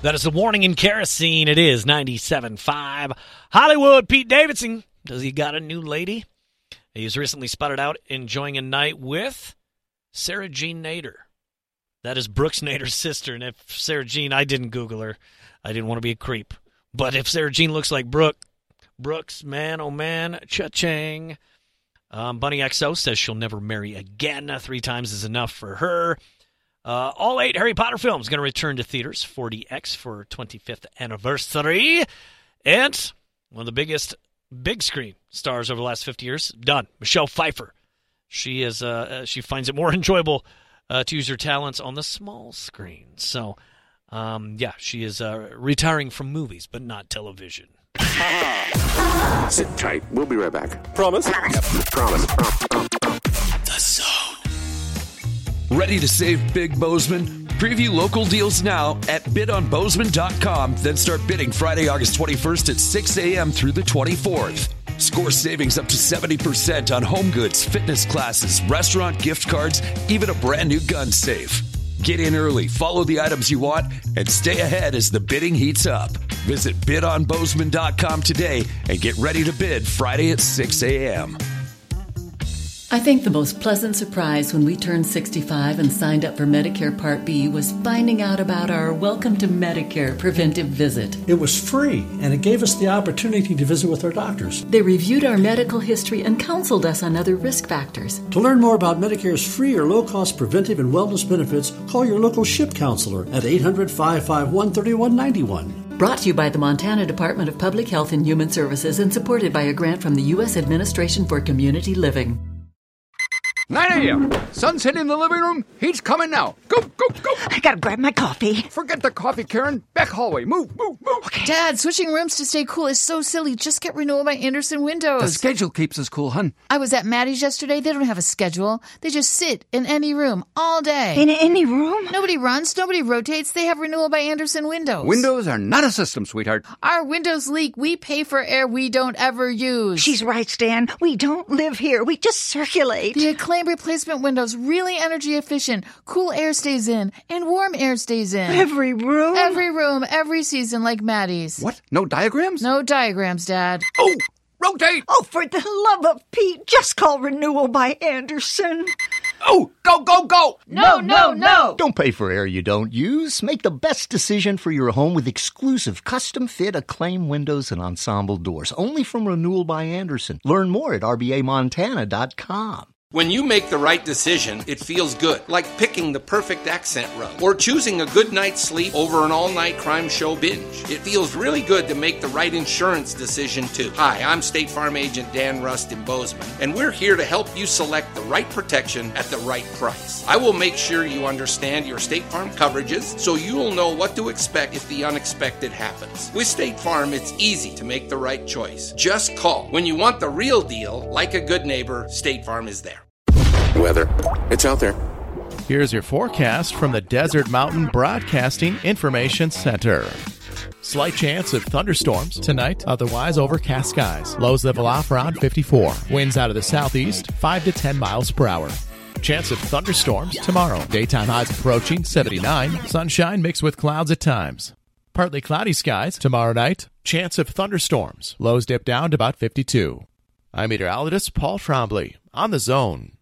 That is the Warning in Kerosene. It is 97.5. Hollywood, Pete Davidson. Does he got a new lady? He's recently spotted out enjoying a night with Sarah Jean Nader. That is Brooks Nader's sister. And if Sarah Jean, I didn't Google her. I didn't want to be a creep. But if Sarah Jean looks like Brooks, man, oh man, cha-ching. Bunny XO says she'll never marry again. 3 times is enough for her. All 8 Harry Potter films going to return to theaters. 4DX for 25th anniversary. And one of the biggest big screen stars over the last 50 years, done. Michelle Pfeiffer. She is. She finds it more enjoyable to use her talents on the small screen. So, she is retiring from movies, but not television. Sit tight. We'll be right back. Promise? Yep. Promise. The Zone. Ready to save big, Bozeman? Preview local deals now at bidonbozeman.com. Then start bidding Friday, August 21st at 6 a.m. through the 24th. Score savings up to 70% on home goods, fitness classes, restaurant gift cards, even a brand new gun safe. Get in early, follow the items you want, and stay ahead as the bidding heats up. Visit bidonbozeman.com today and get ready to bid Friday at 6 a.m. I think the most pleasant surprise when we turned 65 and signed up for Medicare Part B was finding out about our Welcome to Medicare preventive visit. It was free, and it gave us the opportunity to visit with our doctors. They reviewed our medical history and counseled us on other risk factors. To learn more about Medicare's free or low-cost preventive and wellness benefits, call your local SHIP counselor at 800-551-3191. Brought to you by the Montana Department of Public Health and Human Services and supported by a grant from the U.S. Administration for Community Living. 9 a.m. Sunset in the living room. Heat's coming now. Go, go, go. I gotta grab my coffee. Forget the coffee, Karen. Back hallway. Move, move, move. Okay. Dad, switching rooms to stay cool is so silly. Just get renewal by Andersen Windows. The schedule keeps us cool, hun. I was at Maddie's yesterday. They don't have a schedule. They just sit in any room all day. In any room? Nobody runs. Nobody rotates. They have renewal by Andersen Windows. Windows are not a system, sweetheart. Our windows leak. We pay for air we don't ever use. She's right, Stan. We don't live here. We just circulate. The Acclaim replacement windows really energy efficient. Cool air stays in and warm air stays in. Every room? Every room, every season, like Maddie's. What? No diagrams? No diagrams, Dad. Oh, rotate! Oh, for the love of Pete, just call renewal by Andersen. Oh, go, go, go! No, no, no! Don't pay for air you don't use. Make the best decision for your home with exclusive custom-fit Acclaim windows and ensemble doors. Only from Renewal by Andersen. Learn more at rbamontana.com. When you make the right decision, it feels good, like picking the perfect accent rug or choosing a good night's sleep over an all-night crime show binge. It feels really good to make the right insurance decision, too. Hi, I'm State Farm Agent Dan Rust in Bozeman, and we're here to help you select the right protection at the right price. I will make sure you understand your State Farm coverages so you'll know what to expect if the unexpected happens. With State Farm, it's easy to make the right choice. Just call. When you want the real deal, like a good neighbor, State Farm is there. Weather. It's out there. Here's your forecast from the Desert Mountain Broadcasting Information Center. Slight chance of thunderstorms tonight, otherwise overcast skies. Lows level off around 54. Winds out of the southeast, 5 to 10 miles per hour. Chance of thunderstorms tomorrow. Daytime highs approaching 79. Sunshine mixed with clouds at times. Partly cloudy skies tomorrow night. Chance of thunderstorms. Lows dip down to about 52. I'm meteorologist Paul Trombley on The Zone.